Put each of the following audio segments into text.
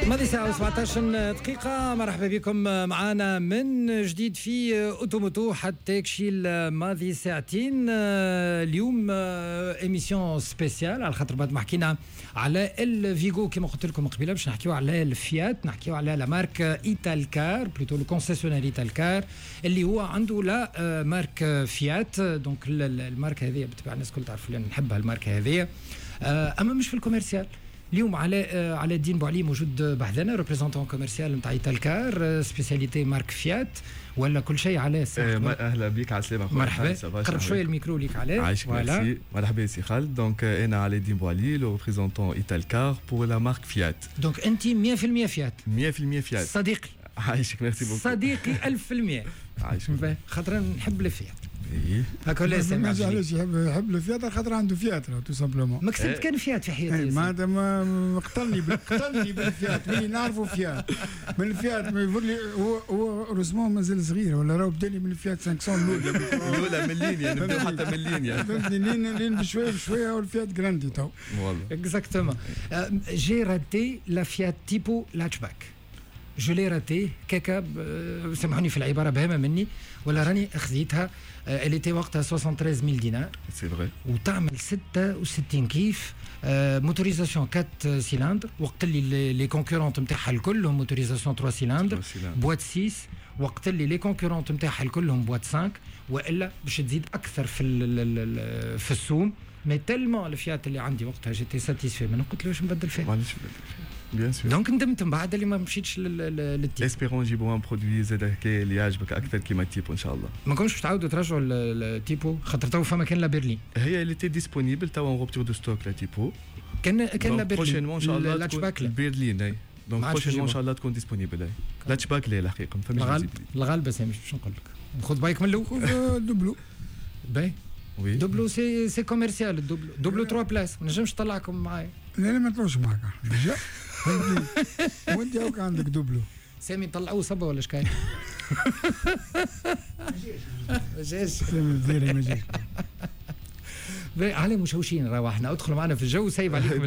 ماضي ساعة و17 دقيقة. مرحبا بكم معنا من جديد في أوتوموتو حتى كشيل ماضي ساعتين. اليوم إيميسيون سبيسيال على خاطر بعد ما حكينا على الفيغو كما قلت لكم قبيله باش نحكيو على الفيات، نحكيو على لا مارك إيتالكار بلوتو الكونسيسيونير إيتالكار اللي هو عنده لا مارك فيات. دونك الماركة هذه بالطبع الناس كل تعرفوا لأن نحبها الماركة هذه، أما مش في الكوميرسيال. اليوم على الدين بوعلي موجود بحذنا ريبريزونتون كوميرسيال نتاع إيتالكار سبيسياليتي مارك فيات ولا كل شيء على اهلا بك على السلامه. مرحبا، قرب شويه الميكرو ليك عليه. عايشك ميرسي. مرحبا سي خالد. دونك انا على الدين بوعلي لو ريبريزونتون إيتالكار بور لا مارك فيات. دونك انت 100% فيات 100% فيات صديقي. عايشك ميرسي بوكو صديقي 1000%. عايشك خاطر نحب الفيات. ايه هاكا لا سامع علاش يحب الفيات خاطر عنده فيات تو سامبلومون. ما كسبت كان فيات في حياتي. ما قتلني بالفيات ملي نعرفوا فيات من الفيات ما يقول لي هو روزمون مازال صغير ولا راهو بدالي من الفيات 500 الاولى من لينيا نبداو حتى من لينيا فهمتني لين بشويه بشويه والفيات جراندي تو والله اكزاكتومون. جي راتي لا فيات تيبو لاتشباك. جو لي راتي كاكا، سامحوني في العباره بهمه مني ولا راني خذيتها. اللي تي وقتها 73000 دينار سي فري وتعمل 66 كيف. موتوريزاسيون 4 سيلندر وقت اللي لي كونكورونت نتاعها الكلهم موتوريزاسيون 3 سيلندر بوات 6 وقت اللي لي كونكورونت نتاعها الكلهم بوات 5 والا باش تزيد اكثر في السوم. مي تالمون الفيات اللي عندي وقتها جيتي ساتيسفي ما قلت له واش نبدل فيه. معليش بيان سور. دونك ندمت من بعد اللي ما مشيتش للتيب. اسبيرون نجيبوا ان برودوي زاد هكا اللي يعجبك اكثر كيما التيبو ان شاء الله. ما كنتش تعاودوا ترجعوا التيبو خاطر تو فما كان لا برلين. هي اللي تي ديسپونيبل تو اون روبتور دو ستوك لا تيبو. كان لا برلين بروشينمون ان شاء الله لاتشباك برلين. اي دونك بروشينمون ان شاء الله تكون ديسپونيبل. لاتشباك لا الحقيقه ما فماش الغالبه سامي باش نقول لك خذ بايك من الاول. دوبلو باي وي دوبلو سي كوميرسيال. الدوبلو 3 بلاس ما نجمش نطلعكم معايا. لا ما نطلعوش معاك ديجا وانت هاك عندك دوبلو. سامي نطلعوه صبا ولا شكاين؟ ما جاش سامي الديري ما جاش. علي مشوشين روحنا ادخلوا معنا في الجو سايب عليكم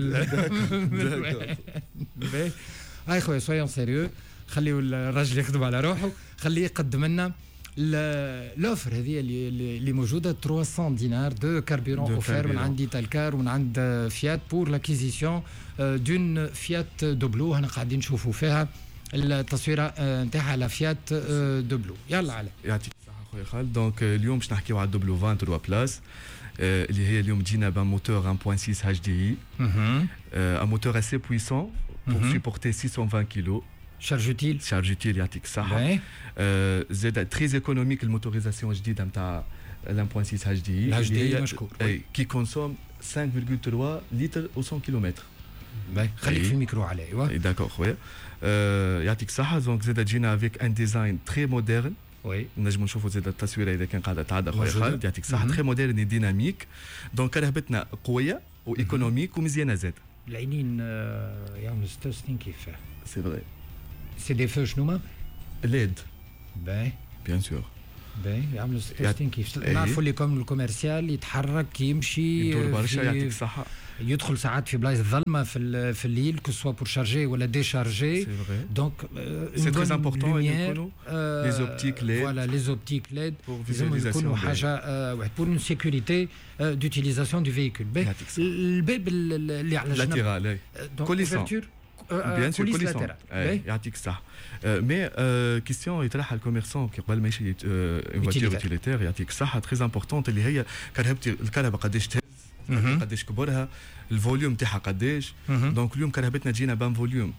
هاي خويا سويون سيريو. خليوا الراجل يخدم على روحه، خليه يقدم لنا لوفر هذه اللي موجوده 300 دينار دو كاربيرون اوفير من عند إيتالكار ومن عند فيات بور لاكيزيسيون دون فيات دوبلو. هنا قاعدين نشوفوا فيها التصويره نتاعها على فيات دوبلو. يلا علي يعطيك الصحه خويا خالد. دونك اليوم باش نحكيو على الدوبلو 23 بلاس اللي هي اليوم تجينا بان موتور 1.6 اتش دي اي ان موتور اسي بويسون بور سيبورتي 620 كيلو. شارج اوتيل يعطيك الصحة. زاد تري ايكونوميك الموتوريزاسيون جديدة نتاع ال 1.6 اتش دي الاتش دي مشكور كي كونسوم 5.3 لتر او 100 كيلومتر. خليك في الميكرو عليه. ايوا داكور خويا. يعطيك الصحة. دونك زاد جينا افيك ان ديزاين تري مودرن. وي نجمو نشوفوا زاد التصويره اذا كان قاعده تعدى خويا خالد. يعطيك الصحة. تري مودرن ديناميك. دونك رهبتنا قوية وايكونوميك ومزيانة زاد. العينين يعملوا 66 كيف. سي فري. سي دي فو شنو ليد. باهي بيان سور. باهي يعملوا 66 كيف. نعرفوا اللي كوم الكوميرسيال يتحرك يمشي يدور برشا. يعطيك الصحة. يدخل ساعات في بلايص ظلمه في الليل كو سوا بور شارجي ولا ديشارجي. دونك سي تري امبورطون يكونوا لي زوبتيك ليد. فوالا لي زوبتيك ليد لازم يكونوا حاجه بور اون سيكوريتي دوتيليزاسيون دو فييكول. الباب اللي على الجنب لاتيرال كوليسون بيان سور كوليسون. يعطيك الصحة. مي كيستيون يطرحها الكوميرسون كي قبل ما يشري فواتير اوتيليتير. يعطيك الصحة تري امبورطونت اللي هي الكهرباء قداش تهز قداش كبرها الفوليوم تاعها قداش. دونك اليوم كرهبتنا جينا بان فوليوم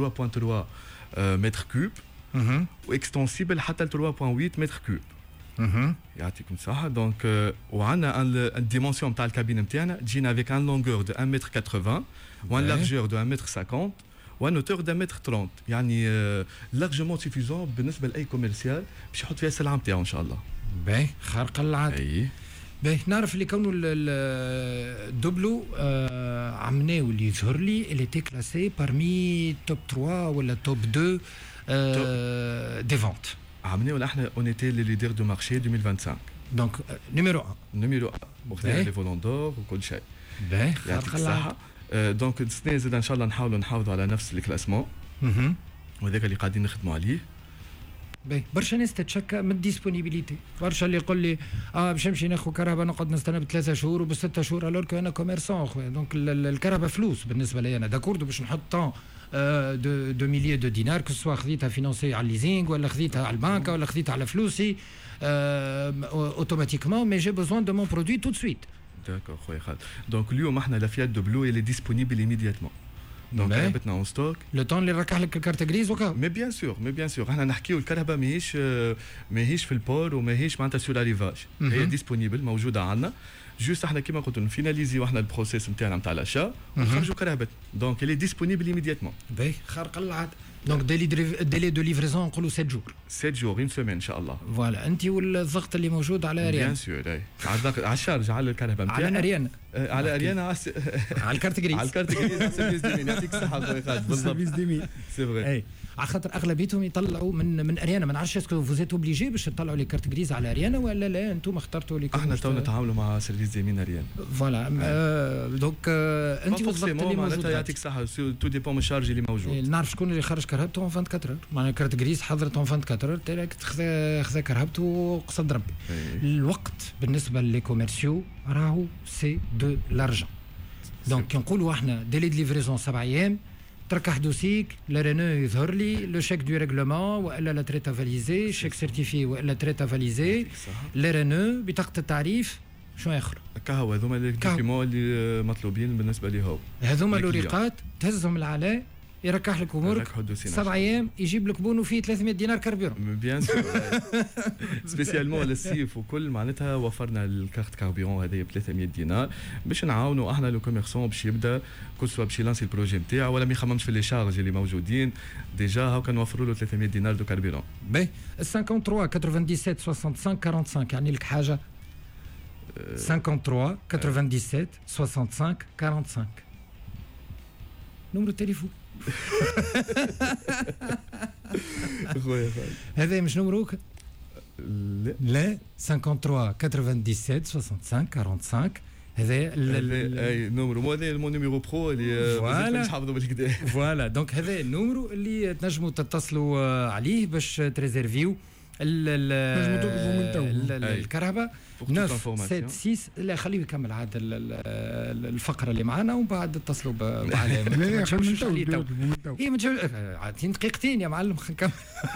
3.3 متر كوب واكستنسيبل حتى ل 3.8 متر كوب. يعطيكم الصحة. دونك وعندنا الديمونسيون نتاع الكابين نتاعنا جينا افيك ان لونغور دو 1 متر 80 وان لارجور دو 1 متر 50 وان اوتور دو 1 متر 30. يعني لارجمون سيفيزون بالنسبة لأي كوميرسيال باش يحط فيها السلعة نتاعو ان شاء الله. باهي خارق العادة. باهي نعرف اللي كونه الدوبلو عمناه واللي يظهر لي اللي تي كلاسي بارمي توب 3 ولا توب 2 دي فونت. عملنا ولا احنا اون ايتي لي ليدر دو مارشي 2025. دونك نيميرو 1 وخذنا لي فولون دور وكل شيء. باهي يعطيك الصحة. دونك السنة زاد ان شاء الله نحاولوا نحافظوا على نفس الكلاسمون وهذاك اللي قاعدين نخدموا عليه. باهي برشا ناس تتشكى من الديسبونيبيليتي، برشا اللي يقول لي باش نمشي ناخذ كهرباء نقعد نستنى ب3 شهور وب6 شهور، الوغ كو انا كوميرسون خويا. دونك الكهرباء فلوس بالنسبه لي انا، داكورد باش نحط طون دو ميليي دو دينار، كو سوا خذيتها فينونسي على الليزينغ ولا خذيتها على البنكه ولا خذيتها على فلوسي اوتوماتيكمون، مي جي بوزوان دو مون برودوي تو سويت. داكور خويا خالد. دونك اليوم احنا لا فيات دو بلو اللي ديسپونيبل ايميدياتمون، دونك كهربتنا اون ستوك لو طون اللي راكح لك الكارت غريز وكا. مي بيان سور احنا نحكيو الكهرباء ماهيش في البور وماهيش معناتها سور اريفاج، هي ديسپونيبل موجوده عندنا. جوست احنا كيما قلت نفيناليزي واحنا البروسيس نتاعنا نتاع الاشا ونخرجوا كرهبتنا، دونك اللي ديسپونيبل ايميدياتمون. باهي خارق العاده. دونك ديلي دو ليفريزون نقولوا 7 جور. 7 جور اون سيمين ان شاء الله. فوالا انت والضغط اللي موجود على اريانا. بيان سور اي على الشارج على الكهرباء نتاعنا. على اريانا. على اريانا على الكارت غريز. على الكارت غريز سيرفيس ديمين. يعطيك الصحه خويا خالد. بالضبط سيرفيس ديمين سي فري. اي على خاطر اغلبيتهم يطلعوا من اريانا. ما نعرفش اسكو فوزيت اوبليجي باش تطلعوا لي كارت غريز على اريانا ولا لا انتم اخترتوا لي. احنا تو نتعاملوا مع سيرفيس ديمين اريانا. فوالا دونك انت والضغط اللي موجود يعطيك الصحه تو ديبون من الشارج اللي موجود. نعرف شكون اللي خرج كهربته 24 معناها كارت غريز حضرت 24 تاعك خذا كهربته وقصد ربي. الوقت بالنسبه لي كوميرسيو راهو سي دو لارجون. دونك كي نقولوا احنا ديلي دو ليفريزون 7 ايام، تركح دوسيك لا رينو يظهر لي لو شيك دو ريغلومون والا لا تريتا فاليزي، شيك سيرتيفي والا تريتا فاليزي، لا رينو بطاقه التعريف، شنو اخر كهو. هذوما لي دوكيمون اللي مطلوبين بالنسبه ليهم، هذوما الورقات تهزهم العلاء يركح لك امورك 7 ايام، يجيب لك بونو فيه 300 دينار كاربيرون. بيان سور سبيسيالمون للصيف وكل معناتها وفرنا الكارت كاربيرون هذايا ب 300 دينار باش نعاونوا احنا لو كوميرسون باش يبدا كل سوا باش يلانسي البروجي نتاعو ولا ما يخممش في لي شارج اللي موجودين ديجا هاو كنوفروا له 300 دينار دو كاربيرون. باهي 53 97 65 45 يعني لك حاجه 53 97 65 45 نمرو التليفون. هذا مش نمروك؟ لا 53 97 65 45 هذا اي نمرو، هذا مو نيميرو برو اللي مش حافظه بالكدا. فوالا دونك هذا النمرو اللي تنجموا تتصلوا عليه باش تريزيرفيو الكهرباء 976. لا خليه يكمل عاد الفقره اللي معنا ومن بعد اتصلوا بعلام. لا خلينا هي عاد دقيقتين يا معلم نكمل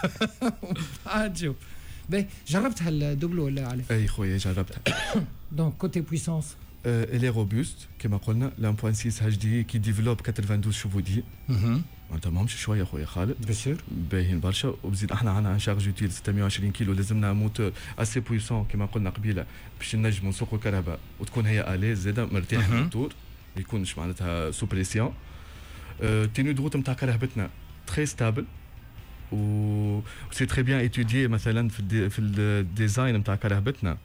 عاد شوف. باهي جربتها الدوبلو ولا عليه؟ اي خويا جربتها. دونك كوتي بويسونس elle est robuste كما قلنا ل 1.6 HD qui développe 92 chevaux دي. معناتها ماهمش شويه خويا خالد بسير باهيين برشا. وبزيد احنا عندنا شارج يوتيل 620 كيلو، لازمنا موتور اسي بويسون كما قلنا قبيله باش نجموا نسوقوا كهرباء وتكون هي اليز زاده مرتاح الموتور ما يكونش معناتها سو بريسيون. تينو دروت نتاع كهربتنا تري ستابل و سي تري بيان ايتوديي مثلا في الديزاين نتاع كهربتنا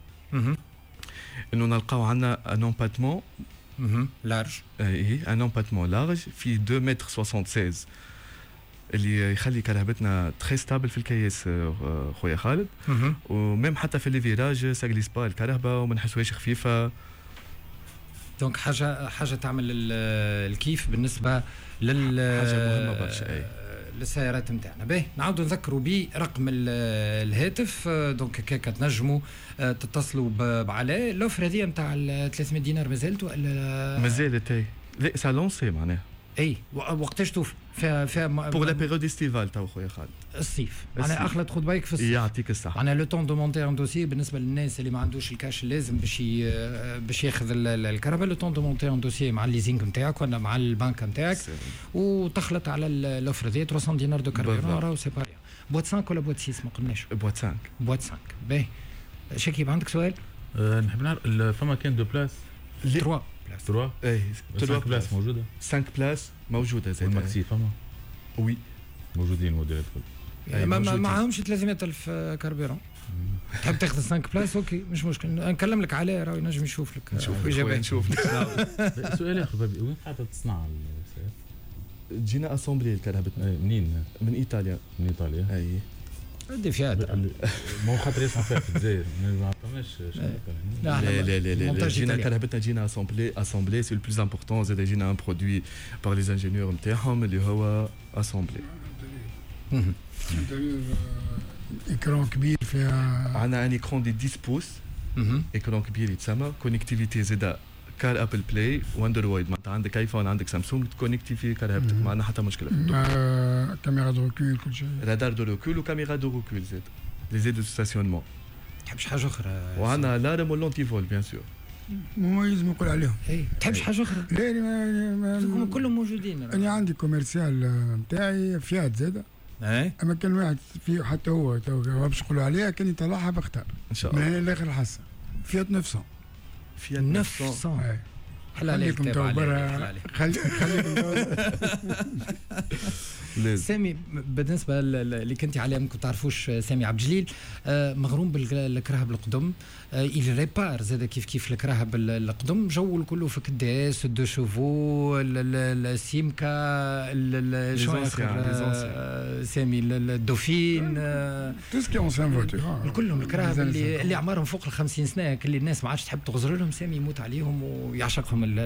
انه نلقاو عندنا ان امباتمون لارج. اي ان امباتمون لارج فيه 2 متر 76 اللي يخلي كهربتنا تري ستابل في الكياس خويا خالد. وميم حتى في لي فيراج ساغليس با الكهرباء وما نحسوهاش خفيفه. دونك حاجه تعمل الكيف بالنسبه حاجه مهمه برشا للسيارات نتاعنا. باهي نعاودوا نذكروا برقم الهاتف. دونك كيكا تنجموا تتصلوا بعلاء. الاوفر هذه نتاع 300 دينار مازالت ولا مازالت؟ اي لا سا لونسي معناها. اي وقتاش توفي فيها بور لا بيريود استيفال تو خويا خالد الصيف. انا اخلط خذ بالك في الصيف. يعطيك الصحه. انا لو طون دو مونتي ان دوسي بالنسبه للناس اللي ما عندوش الكاش اللازم باش ياخذ الكهرباء. لو طون دو مونتي ان دوسي مع الليزينغ نتاعك ولا مع البنك نتاعك وتخلط على الاوفر دي 300 دينار دو كاربيرون راهو سي باري. بوات 5 ولا بوات 6 ما قلناش؟ بوات 5. بوات 5. باهي شكيب عندك سؤال؟ نحب نعرف فما كان دو بلاس 3 3 اي 3 بلاس موجوده 5 بلاس موجوده زي الماكسي فما وي موجودين موديلات كل ما معهمش 300,000 كاربيرون. تحب تاخذ 5 بلاس اوكي مش مشكل. نكلم لك عليه راه ينجم يشوف لك نشوف سؤال اخر بابي وين قاعده تصنع السيارة؟ جينا اسامبلي الكهربتنا. منين؟ من ايطاليا. من ايطاليا اي دي فيات ما هو خاطر يصنع فيها في الجزائر ما عطوناش. لا جينا كهربتنا جينا اسامبلي سي لو بلوز امبورطون. زاد جينا ان برودوي بار لي انجينيور نتاعهم اللي هو اسامبلي. اكران كبير فيها. عندنا ان اكران دي 10 بوس، اكران كبير يتسمى كونيكتيفيتي زاده كار ابل بلاي واندرويد. معناتها عندك ايفون عندك سامسونج تكونيكتيفي كرهبتك، ما عندنا حتى مشكله. كاميرا دو ركول كل شيء، رادار دو ركول وكاميرا دو ركول زاد، لي زيد دو ستاسيونمون. تحبش حاجه اخرى؟ وعندنا لارم واللونتي فول بيان سور مميز نقول عليهم. تحبش حاجه اخرى؟ لا كلهم موجودين. انا عندي كوميرسيال نتاعي فيات زاده، اما كان واحد فيه حتى هو باش نقولوا عليها كان يطلعها بختار ان شاء الله من الاخر الحصه. فيات 900 فيات 900 خليكم تو برا، خليكم سامي. بالنسبه اللي كنتي عليه ممكن تعرفوش، سامي عبد الجليل مغروم بالكراهب القدم، il ريبار زاد كيف الكراهب القدم، جو الكل في كداس دو شوفو السيمكا شو سامي الدوفين تو سكي اونسيان فوتور كلهم الكراهب اللي اعمارهم فوق ال 50 سنه، كل الناس ما عادش تحب تغزر لهم. سامي يموت عليهم ويعشقهم